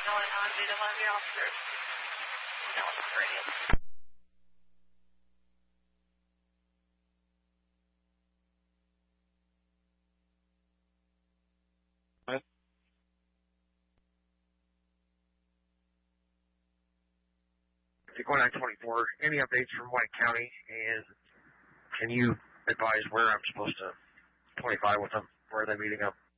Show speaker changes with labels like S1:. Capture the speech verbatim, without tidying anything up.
S1: calling on due to one of the officers. That was great.
S2: Going on twenty-four, any updates from White County, and can you advise where I'm supposed to twenty-five with them? Where are they meeting up?